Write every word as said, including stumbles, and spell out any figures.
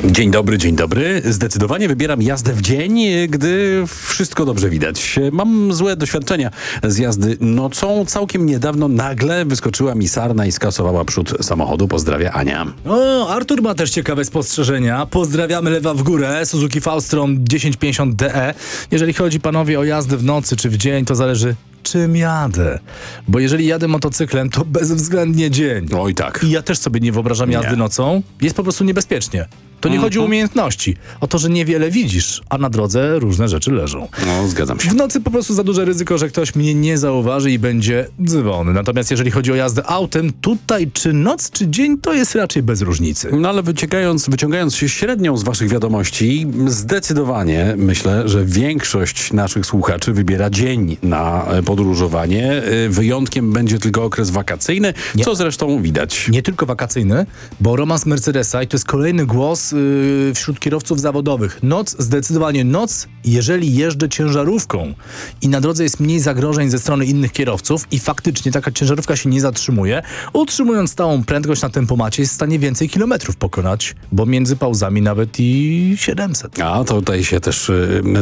Dzień dobry, dzień dobry. Zdecydowanie wybieram jazdę w dzień, gdy wszystko dobrze widać. Mam złe doświadczenia z jazdy nocą. Całkiem niedawno nagle wyskoczyła mi sarna i skasowała przód samochodu. Pozdrawia Ania. O, Artur ma też ciekawe spostrzeżenia. Pozdrawiamy lewa w górę. Suzuki Faustron tysiąc pięćdziesiąt D E. Jeżeli chodzi, panowie, o jazdę w nocy czy w dzień, to zależy, czym jadę. Bo jeżeli jadę motocyklem, to bezwzględnie dzień. Oj tak. I ja też sobie nie wyobrażam jazdy Nie. nocą. Jest po prostu niebezpiecznie. To nie chodzi o umiejętności. O to, że niewiele widzisz, a na drodze różne rzeczy leżą. No, zgadzam się. W nocy po prostu za duże ryzyko, że ktoś mnie nie zauważy i będzie dzwony. Natomiast jeżeli chodzi o jazdę autem, tutaj czy noc, czy dzień, to jest raczej bez różnicy. No ale wyciągając, wyciągając się średnią z waszych wiadomości, zdecydowanie myślę, że większość naszych słuchaczy wybiera dzień na podróżowanie. Wyjątkiem będzie tylko okres wakacyjny, Nie. co zresztą widać. Nie tylko wakacyjny, bo romans Mercedesa, i to jest kolejny głos yy, wśród kierowców zawodowych. Noc, zdecydowanie noc, jeżeli jeżdżę ciężarówką i na drodze jest mniej zagrożeń ze strony innych kierowców i faktycznie taka ciężarówka się nie zatrzymuje, utrzymując stałą prędkość na tempomacie jest w stanie więcej kilometrów pokonać, bo między pauzami nawet i siedemset. A to tutaj się też